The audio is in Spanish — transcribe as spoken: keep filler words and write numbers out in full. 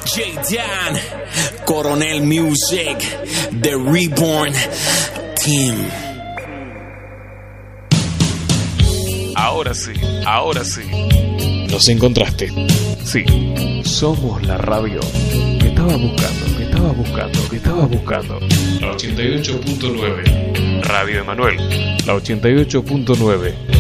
J-Dan, Coronel Music, The Reborn Team. Ahora sí, ahora sí. Nos encontraste. Sí, somos la radio que estaba buscando, que estaba buscando, que estaba buscando. La ochenta y ocho punto nueve. Radio Emanuel. La ochenta y ocho punto nueve.